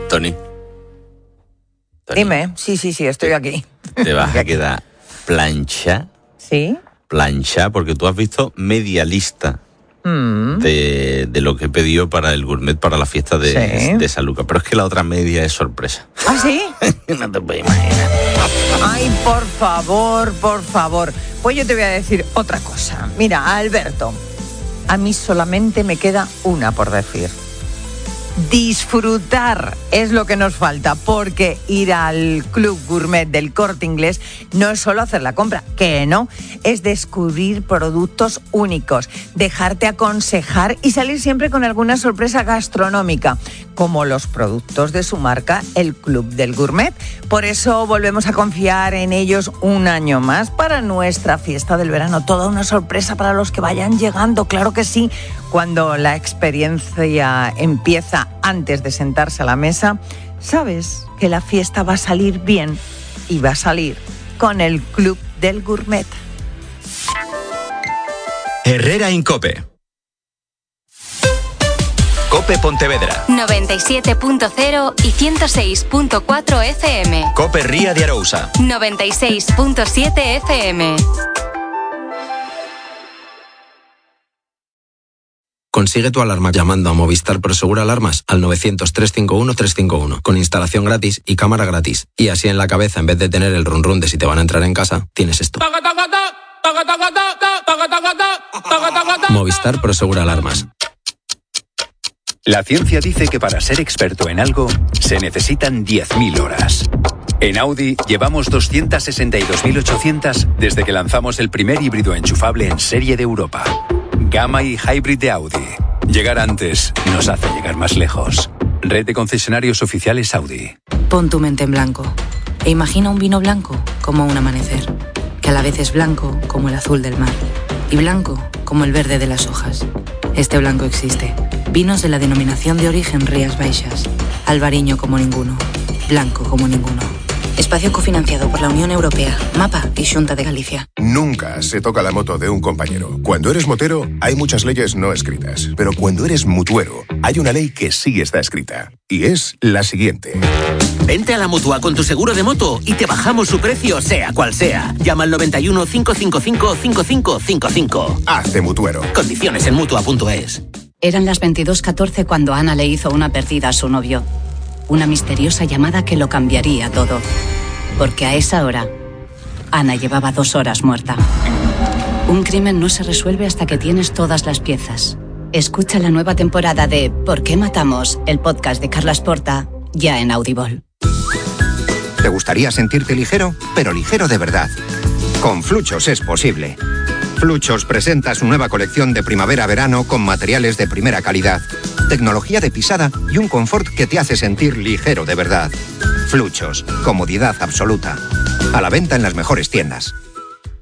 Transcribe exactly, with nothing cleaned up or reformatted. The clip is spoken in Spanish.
Tony. Tony. Dime, sí, sí, sí, estoy aquí. Te vas a quedar plancha. ¿Sí? Plancha, porque tú has visto media lista mm. de, de lo que he pedido para el gourmet, para la fiesta de, sí. de San Lucas. Pero es que la otra media es sorpresa. ¿Ah, sí? No te puedes imaginar. Ay, por favor, por favor. Pues yo te voy a decir otra cosa. Mira, Alberto, a mí solamente me queda una por decir. Disfrutar es lo que nos falta, porque ir al Club Gourmet del Corte Inglés no es solo hacer la compra, que no, es descubrir productos únicos, dejarte aconsejar y salir siempre con alguna sorpresa gastronómica, como los productos de su marca, el Club del Gourmet. Por eso volvemos a confiar en ellos un año más para nuestra fiesta del verano. Toda una sorpresa para los que vayan llegando, claro que sí. Cuando la experiencia empieza antes de sentarse a la mesa, sabes que la fiesta va a salir bien y va a salir con el Club del Gourmet. Herrera Incope. Cope Pontevedra. noventa y siete punto cero y ciento seis punto cuatro F M. Cope Ría de Arousa. noventa y seis punto siete F M. Consigue tu alarma llamando a Movistar Prosegur Alarmas al novecientos, trescientos cincuenta y uno, trescientos cincuenta y uno, con instalación gratis y cámara gratis. Y así en la cabeza, en vez de tener el run run de si te van a entrar en casa, tienes esto. Movistar Prosegur Alarmas. La ciencia dice que para ser experto en algo se necesitan diez mil horas. En Audi llevamos doscientas sesenta y dos mil ochocientas desde que lanzamos el primer híbrido enchufable en serie de Europa. Gamma y Hybrid de Audi. Llegar antes nos hace llegar más lejos. Red de concesionarios oficiales Audi. Pon tu mente en blanco e imagina un vino blanco como un amanecer, que a la vez es blanco como el azul del mar y blanco como el verde de las hojas. Este blanco existe. Vinos de la denominación de origen Rías Baixas. Albariño como ninguno. Blanco como ninguno. Espacio cofinanciado por la Unión Europea, MAPA y Xunta de Galicia. Nunca se toca la moto de un compañero. Cuando eres motero, hay muchas leyes no escritas. Pero cuando eres mutuero, hay una ley que sí está escrita. Y es la siguiente. Vente a la Mutua con tu seguro de moto y te bajamos su precio, sea cual sea. Llama al noventa y uno, cinco cinco cinco, cinco cinco cinco cinco. Hazte mutuero. Condiciones en mutua punto es. Eran las veintidós catorce cuando Ana le hizo una perdida a su novio. Una misteriosa llamada que lo cambiaría todo. Porque a esa hora, Ana llevaba dos horas muerta. Un crimen no se resuelve hasta que tienes todas las piezas. Escucha la nueva temporada de ¿Por qué matamos?, el podcast de Carlas Porta, ya en Audible. ¿Te gustaría sentirte ligero? Pero ligero de verdad. Con Fluchos es posible. Fluchos presenta su nueva colección de primavera-verano con materiales de primera calidad, tecnología de pisada y un confort que te hace sentir ligero de verdad. Fluchos, comodidad absoluta. A la venta en las mejores tiendas.